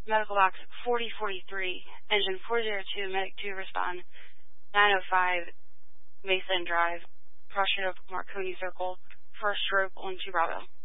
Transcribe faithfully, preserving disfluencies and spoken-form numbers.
Medical Box forty forty-three, Engine four zero two, Medic two, respond. nine oh five, Mason Drive, Prussian Marconi Circle, first rope on two Bravo.